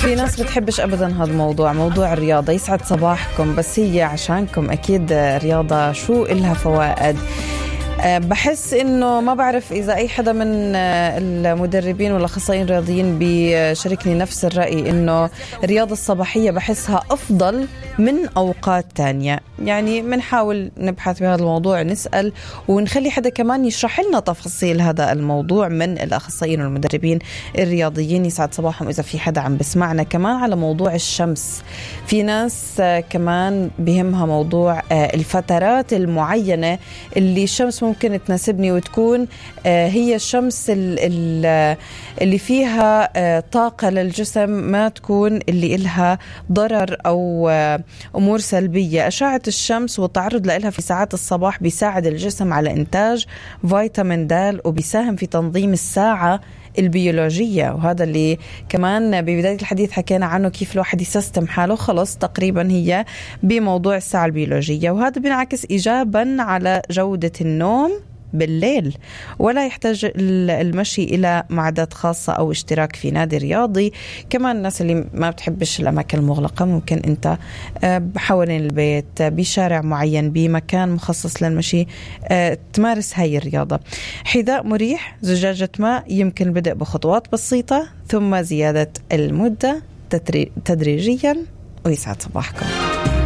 في ناس بتحبش أبدا هذا الموضوع، موضوع الرياضة. يسعد صباحكم، بس هي عشانكم أكيد رياضة شو إلها فوائد. بحس إنه ما بعرف إذا أي حدا من المدربين والأخصائيين الرياضيين بيشاركني نفس الرأي، إنه الرياضة الصباحية بحسها أفضل من أوقات تانية. يعني منحاول نبحث بهذا الموضوع، نسأل ونخلي حدا كمان يشرح لنا تفاصيل هذا الموضوع من الأخصائيين والمدربين الرياضيين. يسعد صباحهم إذا في حدا عم بسمعنا. كمان على موضوع الشمس، في ناس كمان بهمها موضوع الفترات المعينة اللي الشمس ممكن تناسبني وتكون هي الشمس اللي فيها طاقة للجسم، ما تكون اللي إلها ضرر أو أمور سلبية. أشعة الشمس والتعرض لها في ساعات الصباح بيساعد الجسم على إنتاج فيتامين د، وبيساهم في تنظيم الساعة البيولوجية. وهذا اللي كمان ببداية الحديث حكينا عنه، كيف الواحد يسيستم حاله خلص تقريبا هي بموضوع الساعة البيولوجية. وهذا بينعكس إيجابا على جودة النوم بالليل، ولا يحتاج المشي إلى معدات خاصة أو اشتراك في نادي رياضي. كمان الناس اللي ما بتحبش الأماكن المغلقة، ممكن أنت حوالين البيت بشارع معين بمكان مخصص للمشي تمارس هاي الرياضة. حذاء مريح، زجاجة ماء، يمكن البدء بخطوات بسيطة ثم زيادة المدة تدريجيا. ويسعد صباحكم.